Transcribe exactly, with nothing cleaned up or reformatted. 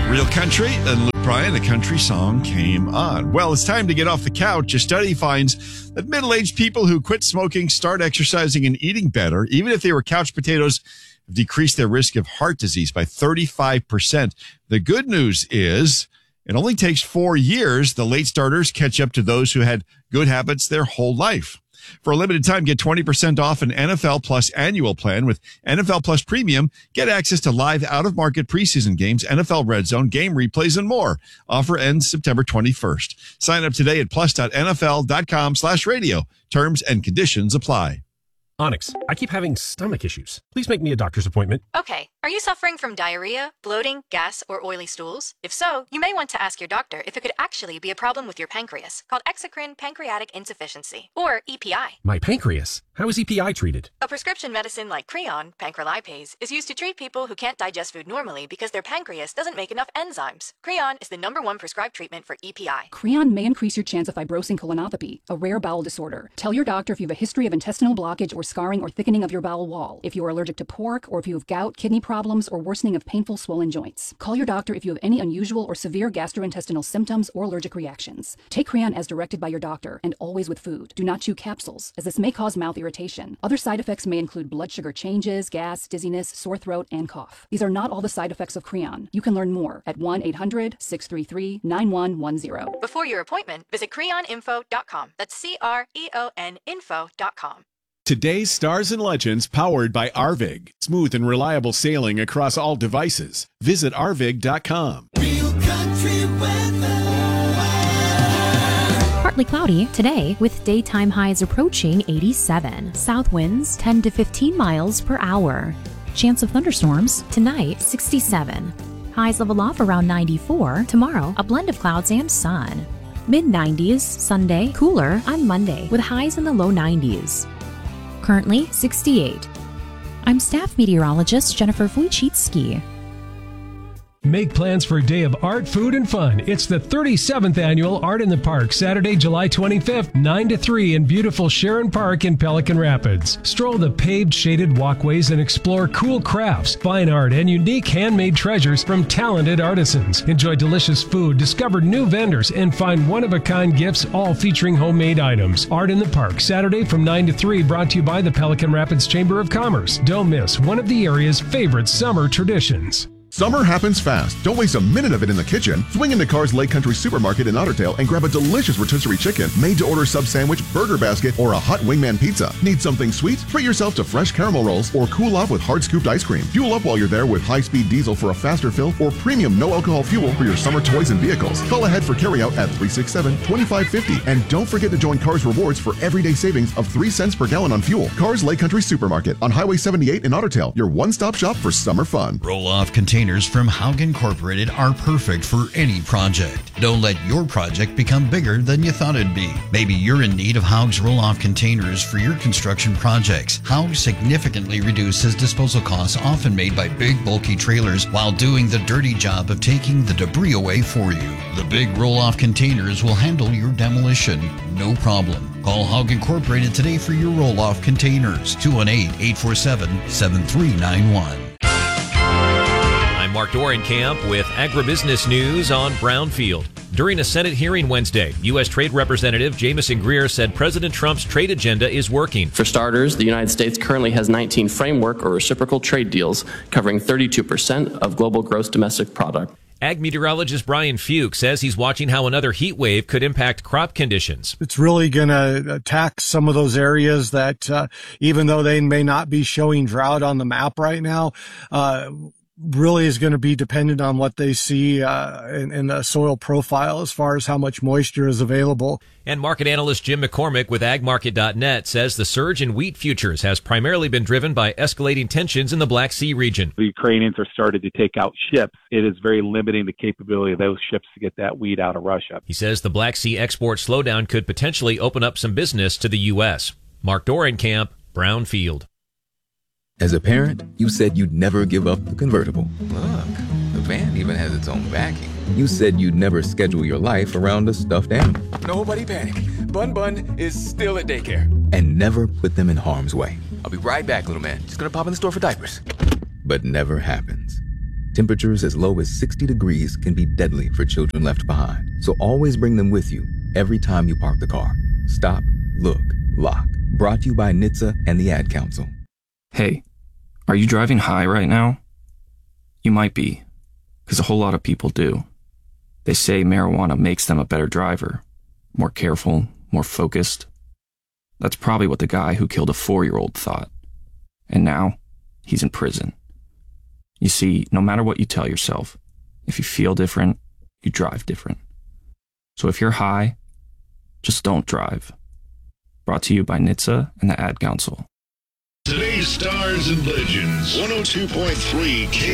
Real Country and Luke Bryan, the country song came on. Well, it's time to get off the couch. A study finds that middle-aged people who quit smoking, start exercising, and eating better, even if they were couch potatoes, have decreased their risk of heart disease by thirty-five percent. The good news is it only takes four years. The late starters catch up to those who had good habits their whole life. For a limited time, get twenty percent off an N F L Plus annual plan. With N F L Plus Premium, get access to live out-of-market preseason games, N F L Red Zone, game replays, and more. Offer ends September twenty-first. Sign up today at plus.nfl.com slash radio. Terms and conditions apply. Onyx, I keep having stomach issues. Please make me a doctor's appointment. Okay. Are you suffering from diarrhea, bloating, gas, or oily stools? If so, you may want to ask your doctor if it could actually be a problem with your pancreas, called exocrine pancreatic insufficiency, or E P I. My pancreas? How is E P I treated? A prescription medicine like Creon, pancrelipase, is used to treat people who can't digest food normally because their pancreas doesn't make enough enzymes. Creon is the number one prescribed treatment for E P I. Creon may increase your chance of fibrosing colonopathy, a rare bowel disorder. Tell your doctor if you have a history of intestinal blockage or scarring or thickening of your bowel wall, if you are allergic to pork, or if you have gout, kidney problems, or worsening of painful swollen joints. Call your doctor if you have any unusual or severe gastrointestinal symptoms or allergic reactions. Take Creon as directed by your doctor, and always with food. Do not chew capsules, as this may cause mouth irritation. Other side effects may include blood sugar changes, gas, dizziness, sore throat, and cough. These are not all the side effects of Creon. You can learn more at one eight hundred, six three three, nine one one zero. Before your appointment, visit creon info dot com. That's C R E O N info dot com. Today's Stars and Legends, powered by Arvig. Smooth and reliable sailing across all devices. Visit arvig dot com. Real country weather. Partly cloudy today with daytime highs approaching eighty-seven. South winds ten to fifteen miles per hour. Chance of thunderstorms tonight sixty-seven. Highs level off around ninety-four. Tomorrow, a blend of clouds and sun. mid nineties Sunday, cooler on Monday with highs in the low nineties. Currently sixty-eight. I'm staff meteorologist Jennifer Wojcicki. Make plans for a day of art, food, and fun. It's the thirty-seventh Annual Art in the Park, Saturday, July twenty-fifth, nine to three in beautiful Sharon Park in Pelican Rapids. Stroll the paved, shaded walkways and explore cool crafts, fine art, and unique handmade treasures from talented artisans. Enjoy delicious food, discover new vendors, and find one-of-a-kind gifts, all featuring homemade items. Art in the Park, Saturday from nine to three, brought to you by the Pelican Rapids Chamber of Commerce. Don't miss one of the area's favorite summer traditions. Summer happens fast. Don't waste a minute of it in the kitchen. Swing into Carr's Lake Country Supermarket in Ottertail and grab a delicious rotisserie chicken, made-to-order sub sandwich, burger basket, or a hot wingman pizza. Need something sweet? Treat yourself to fresh caramel rolls or cool off with hard-scooped ice cream. Fuel up while you're there with high-speed diesel for a faster fill or premium no-alcohol fuel for your summer toys and vehicles. Call ahead for carryout at three six seven, two five five zero. And don't forget to join Carr's Rewards for everyday savings of three cents per gallon on fuel. Carr's Lake Country Supermarket on Highway seventy-eight in Ottertail, your one-stop shop for summer fun. Roll-off containers from Haugen Incorporated are perfect for any project. Don't let your project become bigger than you thought it'd be. Maybe you're in need of Haug's roll-off containers for your construction projects. Haug significantly reduces disposal costs often made by big, bulky trailers while doing the dirty job of taking the debris away for you. The big roll-off containers will handle your demolition, no problem. Call Haug Incorporated today for your roll-off containers. two one eight, eight four seven, seven three nine one. Mark Dorenkamp with Agribusiness News on Brownfield. During a Senate hearing Wednesday, U S. Trade Representative Jamison Greer said President Trump's trade agenda is working. For starters, the United States currently has nineteen framework or reciprocal trade deals covering thirty-two percent of global gross domestic product. Ag meteorologist Brian Fuchs says he's watching how another heat wave could impact crop conditions. It's really going to attack some of those areas that, uh, even though they may not be showing drought on the map right now, uh, really is going to be dependent on what they see uh, in, in the soil profile as far as how much moisture is available. And market analyst Jim McCormick with ag market dot net says the surge in wheat futures has primarily been driven by escalating tensions in the Black Sea region. The Ukrainians are starting to take out ships. It is very limiting the capability of those ships to get that wheat out of Russia. He says the Black Sea export slowdown could potentially open up some business to the U S. Mark Dorenkamp, Brownfield. As a parent, you said you'd never give up the convertible. Look, the van even has its own backing. You said you'd never schedule your life around a stuffed animal. Nobody panic. Bun Bun is still at daycare. And never put them in harm's way. I'll be right back, little man. Just gonna pop in the store for diapers. But never happens. Temperatures as low as sixty degrees can be deadly for children left behind. So always bring them with you every time you park the car. Stop, look, lock. Brought to you by N H T S A and the Ad Council. Hey, are you driving high right now? You might be, because a whole lot of people do. They say marijuana makes them a better driver, more careful, more focused. That's probably what the guy who killed a four-year-old thought. And now, he's in prison. You see, no matter what you tell yourself, if you feel different, you drive different. So if you're high, just don't drive. Brought to you by N H T S A and the Ad Council. Today's Stars and Legends, one oh two point three K